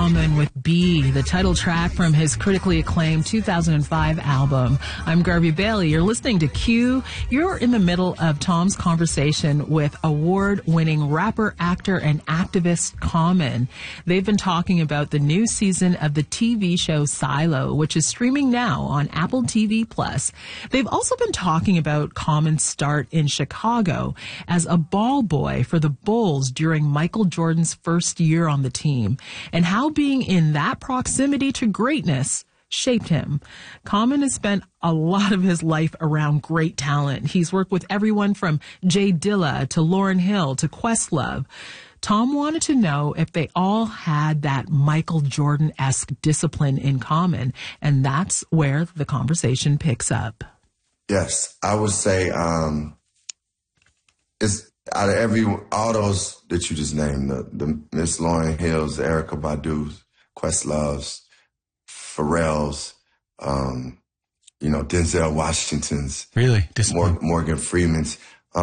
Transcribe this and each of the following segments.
Common with B, the title track from his critically acclaimed 2005 album. I'm Garvey Bailey. You're listening to Q. You're in the middle of Tom's conversation with award-winning rapper, actor, and activist Common. They've been talking about the new season of the TV show Silo, which is streaming now on Apple TV+. They've also been talking about Common's start in Chicago as a ball boy for the Bulls during Michael Jordan's first year on the team, and how being in that proximity to greatness shaped him. Common has spent a lot of his life around great talent. He's worked with everyone from Jay Dilla to Lauryn Hill to Questlove. Tom wanted to know if they all had that Michael Jordan-esque discipline in common, and that's where the conversation picks up. Yes, I would say it's out of all those that you just named, the Miss Lauryn Hills, the Erykah Badu's, Questlove's, Pharrell's, Denzel Washington's. Really? Morgan Freeman's.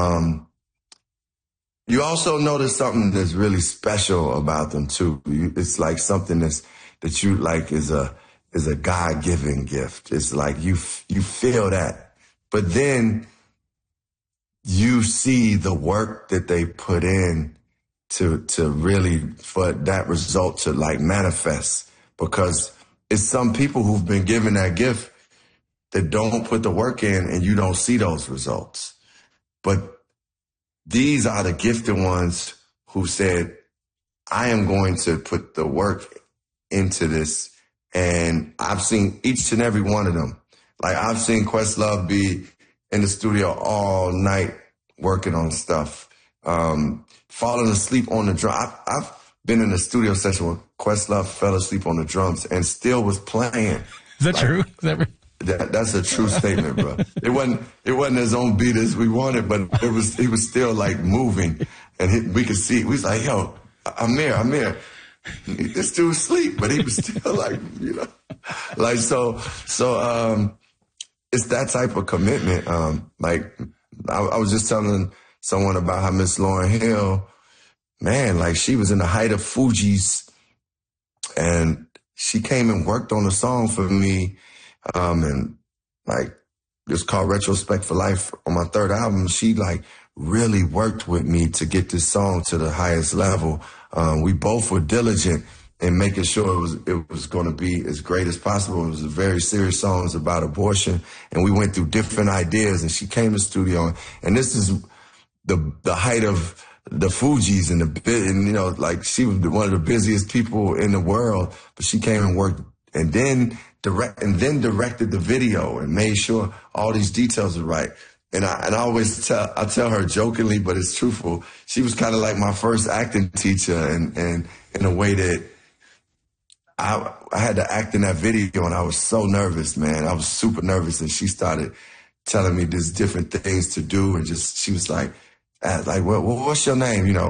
You also notice something that's really special about them too. It's like something that you like is a God-given gift. It's like you feel that, but then you see the work that they put in to really, for that result to like manifest, because it's some people who've been given that gift that don't put the work in and you don't see those results. But these are the gifted ones who said, I am going to put the work into this. And I've seen each and every one of them. Like I've seen Questlove be in the studio all night working on stuff, falling asleep on the drum. I've been in a studio session where Questlove fell asleep on the drums and still was playing. Is that true? That's a true statement, bro. It wasn't his own beat as we wanted, but he was still like moving, and we could see. We was like, yo, Amir. This dude's asleep, but he was still like, like so. It's that type of commitment. Like I was just telling someone about how Miss Lauryn Hill, man, like she was in the height of Fugees, and she came and worked on a song for me, and like it's called Retrospect for Life on my third album. She like really worked with me to get this song to the highest level. We both were diligent in making sure it was going to be as great as possible. It was a very serious song. It was about abortion, and we went through different ideas. And she came to the studio, and this is the height of the Fugees and like she was one of the busiest people in the world. But she came and worked, and then directed the video and made sure all these details are right. And I always tell her jokingly, but it's truthful. She was kind of like my first acting teacher, and in a way that I had to act in that video, and I was so nervous, man. I was super nervous, and she started telling me these different things to do, and she was like, well, what's your name?